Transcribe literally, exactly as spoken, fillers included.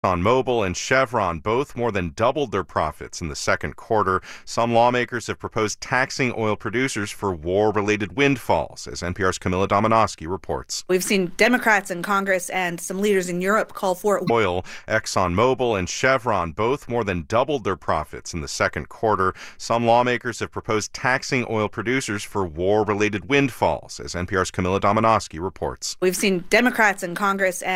ExxonMobil and Chevron both more than doubled their profits in the second quarter. Some lawmakers have proposed taxing oil producers for war-related windfalls, as N P R's Camilla Domonoske reports. We've seen Democrats in Congress and some leaders in Europe call for oil. ExxonMobil and Chevron both more than doubled their profits in the second quarter. Some lawmakers have proposed taxing oil producers for war-related windfalls, as N P R's Camilla Domonoske reports. We've seen Democrats in Congress and